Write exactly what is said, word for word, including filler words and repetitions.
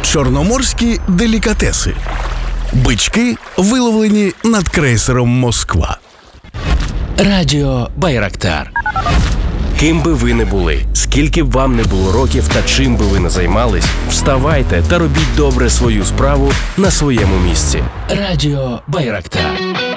Чорноморські делікатеси. Бички, виловлені над крейсером «Москва». Радіо Байрактар. Ким би ви не були, скільки б вам не було років та чим би ви не займались, вставайте та робіть добре свою справу на своєму місці. Радіо Байрактар.